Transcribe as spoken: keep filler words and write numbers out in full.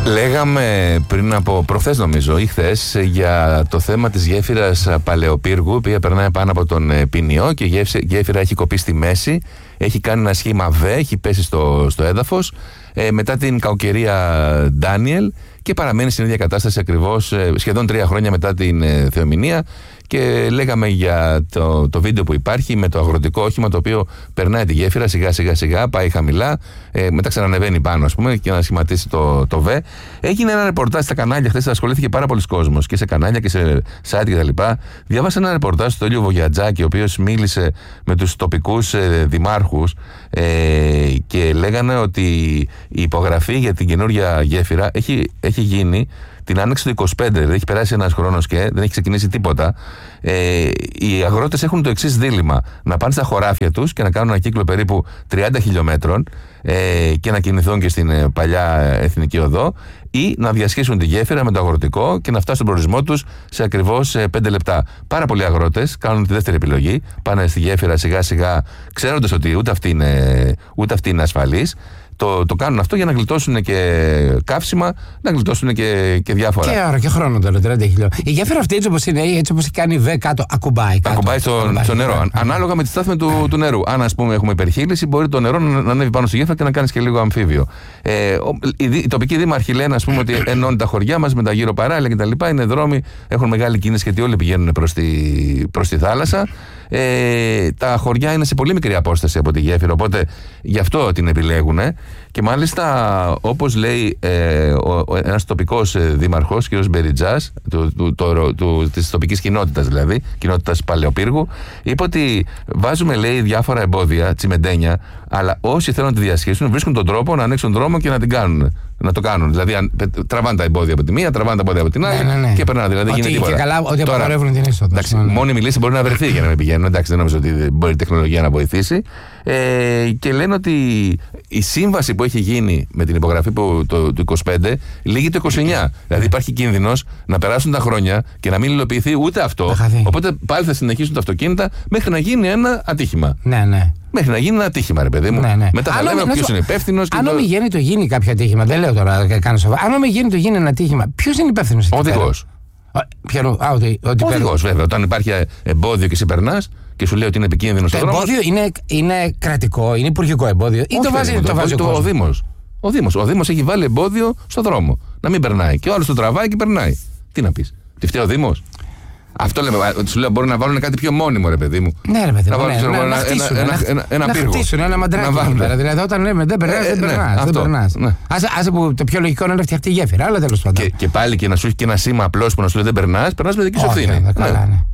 Λέγαμε πριν από προχθές νομίζω ή χθες για το θέμα της γέφυρας Παλαιοπύργου, η οποία περνάει πάνω από τον Ποινιό και η γέφυρα έχει κοπεί στη μέση, έχει κάνει ένα σχήμα V, έχει πέσει στο, στο έδαφος ε, μετά την κακοκαιρία Ντάνιελ και παραμένει στην ίδια κατάσταση ακριβώς ε, σχεδόν τρία χρόνια μετά την ε, θεομηνία. Και λέγαμε για το, το βίντεο που υπάρχει με το αγροτικό όχημα το οποίο περνάει τη γέφυρα σιγά σιγά σιγά, πάει χαμηλά, ε, μετά ξανανεβαίνει πάνω, ας πούμε, και να σχηματίσει το, το V. Έγινε ένα ρεπορτάζ στα κανάλια χθες, ασχολήθηκε πάρα πολλοί κόσμος και σε κανάλια και σε site κτλ. Διάβασα ένα ρεπορτάζ του Στέλιου Βογιατζάκη, ο οποίος μίλησε με τους τοπικούς ε, δημάρχους ε, και λέγανε ότι η υπογραφή για την καινούργια γέφυρα έχει, έχει γίνει την άνοιξη του είκοσι πέντε, δηλαδή έχει περάσει ένας χρόνος και δεν έχει ξεκινήσει τίποτα. Ε, οι αγρότες έχουν το εξής δίλημμα: να πάνε στα χωράφια τους και να κάνουν ένα κύκλο περίπου τριάντα χιλιόμετρων ε, και να κινηθούν και στην ε, παλιά εθνική οδό, ή να διασχίσουν τη γέφυρα με το αγροτικό και να φτάσουν στον προορισμό τους σε ακριβώς ε, πέντε λεπτά. Πάρα πολλοί αγρότες κάνουν τη δεύτερη επιλογή, πάνε στη γέφυρα σιγά σιγά, ξέροντας ότι ούτε αυτή είναι, ούτε αυτή είναι ασφαλής. Το, το κάνουν αυτό για να γλιτώσουν και καύσιμα, να γλιτώσουν και, και διάφορα. Και ώρα και χρόνο τώρα, τριάντα χιλιόμετρα. Η γέφυρα αυτή έτσι όπως είναι, έτσι όπως κάνει V κάτω, ακουμπάει κάτω. Ακουμπάει στο, ακουμπάει στο νερό. Ναι. Ανάλογα με τη στάθμη του, του νερού. Αν, ας πούμε, έχουμε υπερχείληση, μπορεί το νερό να, να ανέβει πάνω στη γέφυρα και να κάνει και λίγο αμφίβιο. Ε, οι, οι τοπικοί δήμαρχοι λένε, ας πούμε, ότι ενώνουν τα χωριά μας με τα γύρω παράλια κτλ. Είναι δρόμοι, έχουν μεγάλη κίνηση γιατί όλοι πηγαίνουν προς τη, προς τη θάλασσα. Ε, τα χωριά είναι σε πολύ μικρή απόσταση από τη γέφυρα, οπότε γι' αυτό την επιλέγουν. Και μάλιστα, όπως λέει ε, ο, ο, ένας τοπικός ε, δήμαρχος, κ. Μπεριτζάς, του, του, του, του, της τοπικής κοινότητας δηλαδή, κοινότητας Παλαιοπύργου, είπε ότι βάζουμε, λέει, διάφορα εμπόδια, τσιμεντένια, αλλά όσοι θέλουν να τη διασχίσουν βρίσκουν τον τρόπο να ανοίξουν δρόμο και να την κάνουν. Να το κάνουν. Δηλαδή, αν, τραβάνε τα εμπόδια από τη μία, τραβάνε τα εμπόδια από την άλλη, ναι, ναι, ναι. και περνάνε. Δηλαδή, ότι, γίνεται και καλά, ότι απαγορεύουν την είσοδο. Εντάξει, ναι, ναι. μόνιμη λύση μπορεί να βρεθεί για να μην πηγαίνουν. Εντάξει, δεν νομίζω ότι μπορεί η τεχνολογία να βοηθήσει. Ε, και λένε ότι η σύμβαση που έχει γίνει με την υπογραφή που, το, του είκοσι πέντε λήγει το είκοσι εννιά. Δηλαδή, υπάρχει κίνδυνος να περάσουν τα χρόνια και να μην υλοποιηθεί ούτε αυτό. Οπότε πάλι θα συνεχίσουν τα αυτοκίνητα μέχρι να γίνει ένα ατύχημα. Ναι, ναι. Μέχρι να γίνει ένα ατύχημα, ρε παιδί μου. Ναι, ναι. Μετά θα λέμε ποιος είναι υπεύθυνος. Αν το... γίνει το γίνει κάποιο ατύχημα, δεν λέω τώρα να κάνω σοβαρά. Αν γίνει το γίνει ένα ατύχημα, ποιος είναι υπεύθυνος? Ο οδηγός. Ο οδηγός, βέβαια. Όταν υπάρχει εμπόδιο και εσύ περνάς και σου λέει ότι είναι επικίνδυνο στο δρόμο. Το εμπόδιο είναι, είναι κρατικό, είναι υπουργικό εμπόδιο. Ή το βάζει, το βάζει ο Δήμος. Ο Δήμος. Ο Δήμος έχει βάλει εμπόδιο στο δρόμο. Να μην περνάει. Και ο άλλος το τραβάει και περνάει. Τι να πεις? Τι φταίει ο Δήμος? Αυτό λέμε. Σου λέω μπορεί να βάλουν κάτι πιο μόνιμο, ρε παιδί μου. Ναι, ρε παιδί μου. Να βάλουν ναι, ένα, να χτίσουν, ένα, ένα, ένα, ένα να πύργο. Χτίσουν, ένα μαντράκι. Δηλαδή όταν λέμε δεν περνάς, δεν περνάς. Άσε που το πιο λογικό είναι να φτιαχτεί η γέφυρα, αλλά τέλος πάντων. Και πάλι και να σου έχει και ένα σήμα απλώς που να σου λέει δεν περνάς, περνάς με δική σου ευθύνη. Καλά, ναι.